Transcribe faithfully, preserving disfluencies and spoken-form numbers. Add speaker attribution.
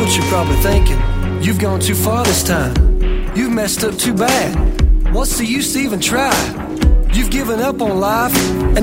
Speaker 1: what you're probably thinking. You've gone too far this time. You've messed up too bad. What's the use to even try? You've given up on life, and